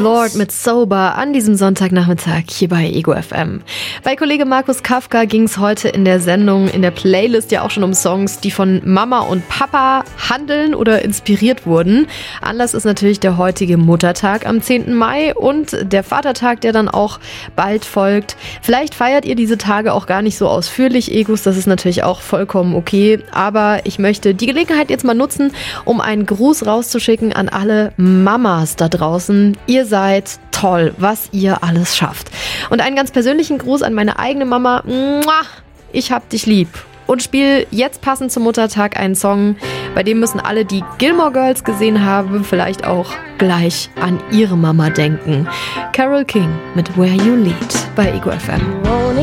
Lord mit Sober an diesem Sonntagnachmittag hier bei Ego FM. Bei Kollege Markus Kafka ging es heute in der Sendung, in der Playlist ja auch schon um Songs, die von Mama und Papa handeln oder inspiriert wurden. Anlass ist natürlich der heutige Muttertag am 10. Mai und der Vatertag, der dann auch bald folgt. Vielleicht feiert ihr diese Tage auch gar nicht so ausführlich, Egos, das ist natürlich auch vollkommen okay. Aber ich möchte die Gelegenheit jetzt mal nutzen, um einen Gruß rauszuschicken an alle Mamas da draußen. Ihr seid toll, was ihr alles schafft. Und einen ganz persönlichen Gruß an meine eigene Mama. Ich hab dich lieb. Und spiel jetzt passend zum Muttertag einen Song, bei dem müssen alle, die Gilmore Girls gesehen haben, vielleicht auch gleich an ihre Mama denken. Carole King mit Where You Lead bei Ego FM.